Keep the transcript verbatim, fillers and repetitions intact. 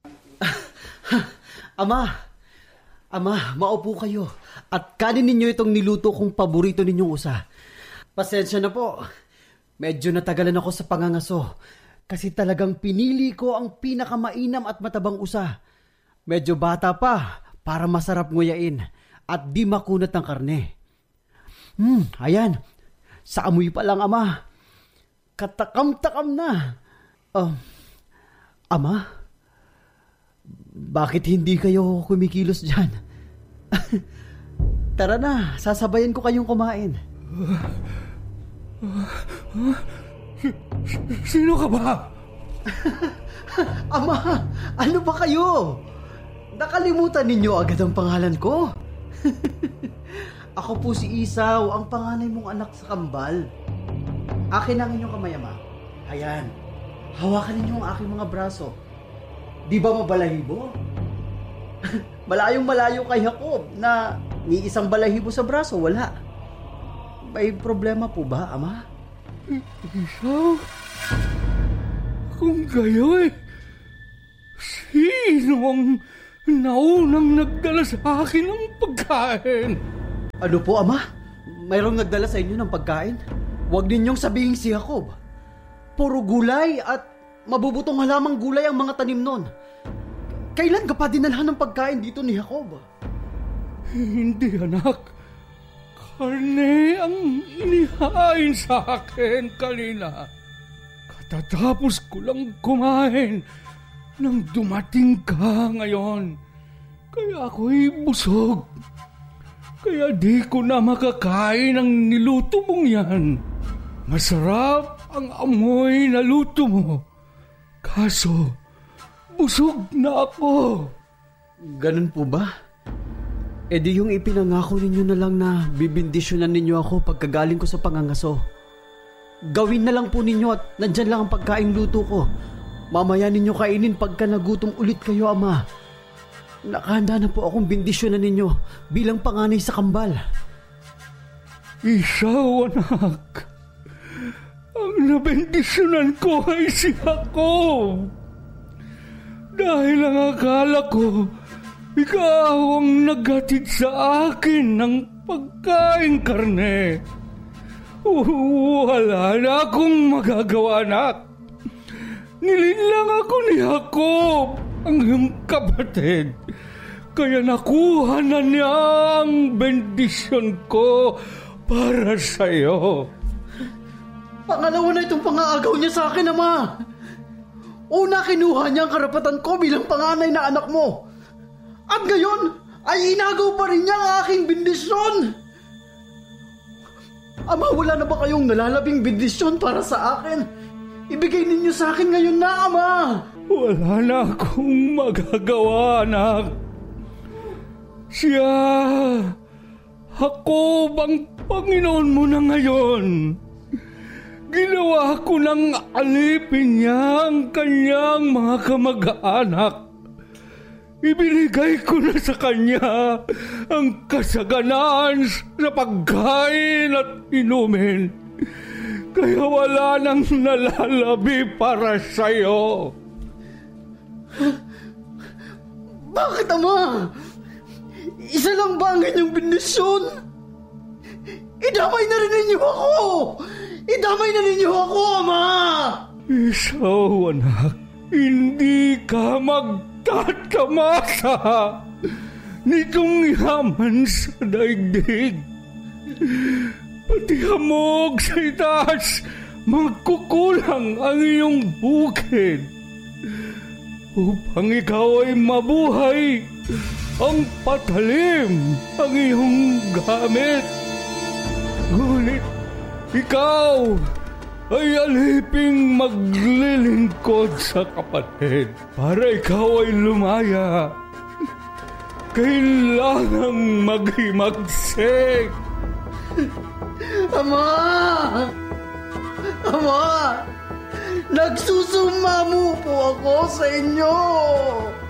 Ama, Ama, maupo kayo at kanin ninyo itong niluto kong paborito ninyong usa. Pasensya na po, medyo natagalan ako sa pangangaso kasi talagang pinili ko ang pinakamainam at matabang usa. Medyo bata pa para masarap nguyain at di makunat ng karne. Hmm, ayan, sa amoy pa lang, Ama, katakam-takam na. Uh, Ama, bakit hindi kayo kumikilos dyan? Tara na, sasabayan ko kayong kumain. Sino ka ba? Ama, ano ba kayo? Nakalimutan ninyo agad ang pangalan ko? Ako po si Isaw, ang panganay mong anak sa kambal. Akin ang inyong kamay, Ama. Ayan, hawakan ninyo ang aking mga braso. Di ba mabalahibo? Malayong malayo kay Jacob na ni isang balahibo sa braso, wala. May problema po ba, Ama? Isaw? Kung gayoy, sino ang naunang nagdala sa akin ng pagkain? Ano po, Ama? Mayroong nagdala sa inyo ng pagkain? Huwag ninyong sabihin si Jacob. Puro gulay at mabubutong halamang gulay ang mga tanim nun. Kailan ka pa dinalhan ng pagkain dito ni Jacob? Hindi, anak. Karne ang inihain sa akin kanina. Katatapos ko lang kumain nang dumating ka ngayon. Kaya ako'y busog. Kaya di ko na makakain ang niluto mong yan. Masarap ang amoy na luto mo. Kaso, busog na ako. Ganun po ba? E di yung ipinangako ninyo na lang na bibindisyonan ninyo ako pagkagaling ko sa pangangaso. Gawin na lang po ninyo at nandyan lang ang pagkain luto ko. Mamaya ninyo kainin pagka nagutom ulit kayo, Ama. Nakahanda na po akong bindisyonan ninyo bilang panganay sa kambal. Isaw, anak. Ang nabindisyonan ko ay si Jacob. Dahil ang akala ko, ikaw ang naghatid sa akin ng pagkain karne. Wala na akong magagawa, anak. Nilinlang ako ni Jacob, ang iyong kapatid. Kaya nakuha na niya ang bendisyon ko para sa iyo. Pangalawa na itong pangaagaw niya sa akin, Ama. Una, kinuha niya ang karapatan ko bilang panganay na anak mo. At ngayon, ay inagaw pa rin niya ang aking bendisyon. Ama, wala na ba kayong nalalabing bendisyon para sa akin? Ibigay ninyo sa akin ngayon na, Ama. Wala na akong magagawa, anak. Siya, Jacob ang Panginoon mo na ngayon. Ginawa ko ng alipin niya ang kanyang mga kamag-anak. Ibinigay ko na sa kanya ang kasaganaan sa pagkain at inumin. Kaya wala nang nalalabi para sa'yo. Bakit, Ama? Isa lang ba ang inyong bendisyon? Idamay na rin ninyo ako! Idamay na ninyo ako, Ama! Isaw, anak, hindi ka magtatamasa nitong yaman sa daigdig. Pati hamog sa itaas, magkukulang ang iyong bukid. Upang ikaw ay mabuhay, ang patalim ang iyong gamit. Ngunit ikaw ay aliping maglilingkod sa kapatid. Para ikaw ay lumaya, kailangang maghimagsik. Ama! Ama! Nagsusumamo po ako sa inyo!